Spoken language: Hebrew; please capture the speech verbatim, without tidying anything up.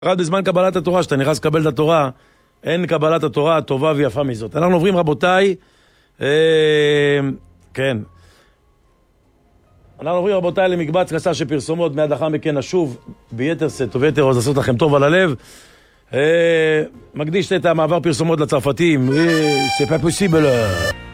רק בזמן קבלת התורה, שאתה נכנס לקבל את התורה, אין קבלת התורה טובה ויפה מזאת. אנחנו עוברים, רבותיי, אה, כן. אנחנו עוברים, רבותיי, למקבץ קצר של פרסומות, מיד לאחר מכן נשוב ביתר שאת וביתר עוז לעשות לכם טוב על הלב. אה, מקדיש את המעבר פרסומות לצרפתים. C'est pas possible.